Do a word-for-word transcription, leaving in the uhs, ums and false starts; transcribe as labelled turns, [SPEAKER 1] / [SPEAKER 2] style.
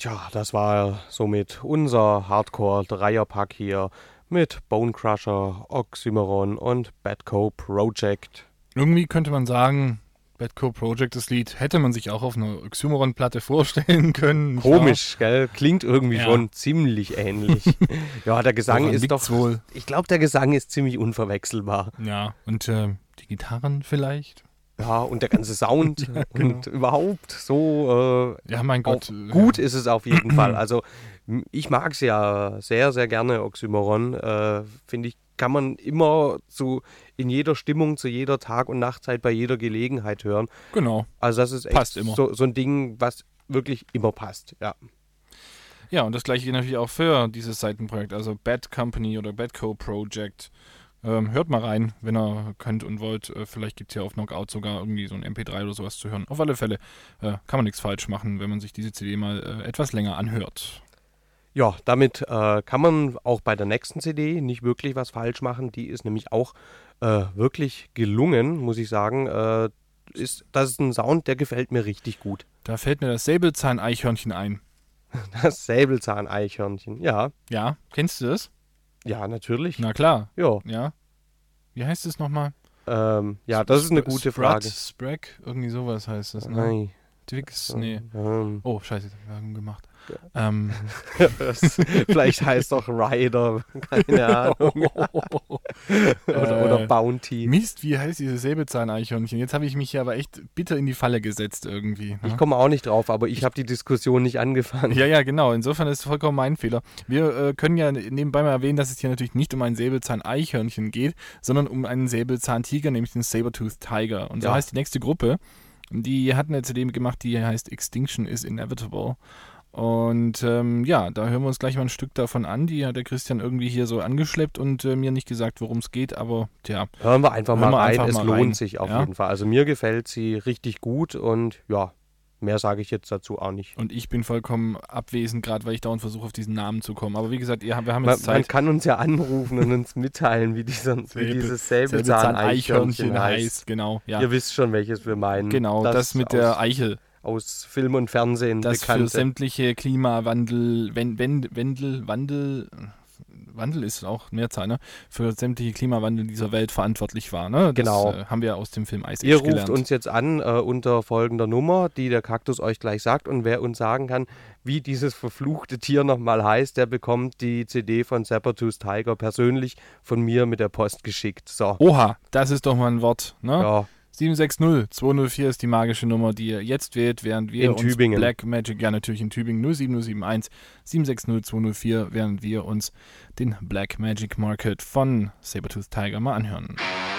[SPEAKER 1] Tja, das war somit unser Hardcore-Dreierpack hier mit Bonecrusher, Oxymoron und Badco Project.
[SPEAKER 2] Irgendwie könnte man sagen, Badco Project, das Lied, hätte man sich auch auf einer Oxymoron-Platte vorstellen können.
[SPEAKER 1] Komisch, gell? Klingt irgendwie
[SPEAKER 2] ja.
[SPEAKER 1] schon ziemlich ähnlich. Ja, der Gesang
[SPEAKER 2] Woran
[SPEAKER 1] ist doch...
[SPEAKER 2] wohl?
[SPEAKER 1] Ich glaube, der Gesang ist ziemlich unverwechselbar.
[SPEAKER 2] Ja, und äh, die Gitarren vielleicht?
[SPEAKER 1] Ja, und der ganze Sound
[SPEAKER 2] ja, genau.
[SPEAKER 1] und überhaupt so... Äh,
[SPEAKER 2] ja, mein Gott.
[SPEAKER 1] Gut ist es auf jeden Fall. Also ich mag es ja sehr, sehr gerne, Oxymoron. Äh, Finde ich, kann man immer zu, in jeder Stimmung, zu jeder Tag- und Nachtzeit, bei jeder Gelegenheit hören.
[SPEAKER 2] Genau.
[SPEAKER 1] Also das ist echt
[SPEAKER 2] passt immer.
[SPEAKER 1] So, so ein Ding, was wirklich immer passt, ja.
[SPEAKER 2] Ja, und das gleiche geht natürlich auch für dieses Seitenprojekt, also Bad Company oder Badco Project. Ähm, hört mal rein, wenn ihr könnt und wollt. Äh, vielleicht gibt es ja auf Knockout sogar irgendwie so ein M P drei oder sowas zu hören. Auf alle Fälle äh, kann man nichts falsch machen, wenn man sich diese C D mal äh, etwas länger anhört.
[SPEAKER 1] Ja, damit äh, kann man auch bei der nächsten C D nicht wirklich was falsch machen. Die ist nämlich auch äh, wirklich gelungen, muss ich sagen. Äh, ist, das ist ein Sound, der gefällt mir richtig gut.
[SPEAKER 2] Da fällt mir das Säbelzahn-Eichhörnchen ein.
[SPEAKER 1] Das Säbelzahn-Eichhörnchen, ja.
[SPEAKER 2] Ja, kennst du das?
[SPEAKER 1] Ja, natürlich.
[SPEAKER 2] Na klar.
[SPEAKER 1] Ja.
[SPEAKER 2] Ja. Wie heißt es nochmal?
[SPEAKER 1] Ähm, ja, das ist eine gute
[SPEAKER 2] Sprat,
[SPEAKER 1] Frage.
[SPEAKER 2] Sprack, irgendwie sowas heißt das, ne?
[SPEAKER 1] Nein.
[SPEAKER 2] Twix, nee.
[SPEAKER 1] Ähm,
[SPEAKER 2] Oh, scheiße, Werbung gemacht. Ähm.
[SPEAKER 1] das, vielleicht heißt doch Ryder, keine Ahnung. oder, oder Bounty.
[SPEAKER 2] Mist, wie heißt dieses Säbelzahn-Eichhörnchen? Jetzt habe ich mich hier aber echt bitter in die Falle gesetzt irgendwie. Ne?
[SPEAKER 1] Ich komme auch nicht drauf, aber ich habe die Diskussion nicht angefangen.
[SPEAKER 2] Ja, ja, genau. Insofern ist es vollkommen mein Fehler. Wir äh, können ja nebenbei mal erwähnen, dass es hier natürlich nicht um ein Säbelzahn-Eichhörnchen geht, sondern um einen Säbelzahntiger, nämlich den Sabertooth Tiger. Und so
[SPEAKER 1] Ja.
[SPEAKER 2] heißt die nächste Gruppe. Die hat eine C D gemacht, die heißt Extinction is Inevitable. Und ähm, ja, da hören wir uns gleich mal ein Stück davon an. Die hat der Christian irgendwie hier so angeschleppt und äh, mir nicht gesagt, worum es geht, aber tja.
[SPEAKER 1] Hören wir einfach
[SPEAKER 2] hören
[SPEAKER 1] mal
[SPEAKER 2] wir
[SPEAKER 1] rein,
[SPEAKER 2] einfach
[SPEAKER 1] es
[SPEAKER 2] mal
[SPEAKER 1] lohnt
[SPEAKER 2] rein.
[SPEAKER 1] sich auf
[SPEAKER 2] Ja?
[SPEAKER 1] jeden Fall. Also mir gefällt sie richtig gut und ja, mehr sage ich jetzt dazu auch nicht.
[SPEAKER 2] Und ich bin vollkommen abwesend, gerade weil ich dauernd versuche, auf diesen Namen zu kommen. Aber wie gesagt, ihr, wir haben
[SPEAKER 1] Man,
[SPEAKER 2] jetzt Zeit.
[SPEAKER 1] man kann uns ja anrufen und uns mitteilen, wie, dieser, wie
[SPEAKER 2] Säbel-
[SPEAKER 1] dieses Säbelzahn-Eichhörnchen heißt.
[SPEAKER 2] Genau, ja.
[SPEAKER 1] Ihr wisst schon, welches wir meinen.
[SPEAKER 2] Genau, das, das mit
[SPEAKER 1] aus,
[SPEAKER 2] der Eichel.
[SPEAKER 1] Aus Film und Fernsehen
[SPEAKER 2] Das
[SPEAKER 1] bekannte.
[SPEAKER 2] für sämtliche Klimawandel, Wen- Wen- Wendel, Wandel, Wandel ist auch Mehrzahl, ne? Für sämtliche Klimawandel dieser Welt verantwortlich war, ne? Das,
[SPEAKER 1] Genau.
[SPEAKER 2] äh, haben wir aus dem Film Ice Age
[SPEAKER 1] Ihr ruft
[SPEAKER 2] gelernt.
[SPEAKER 1] uns jetzt an äh, unter folgender Nummer, die der Kaktus euch gleich sagt. Und wer uns sagen kann, wie dieses verfluchte Tier nochmal heißt, der bekommt die C D von Sabertooth Tiger persönlich von mir mit der Post geschickt. So.
[SPEAKER 2] Oha, das ist doch mal ein Wort, ne?
[SPEAKER 1] Ja.
[SPEAKER 2] sieben sechs null zwei null vier ist die magische Nummer, die ihr jetzt wählt, während wir
[SPEAKER 1] In
[SPEAKER 2] uns
[SPEAKER 1] Tübingen.
[SPEAKER 2] Black Magic, ja natürlich in Tübingen, null sieben null sieben eins sieben sechs null zwei null vier, während wir uns den Black Magic Market von Sabertooth Tiger mal anhören.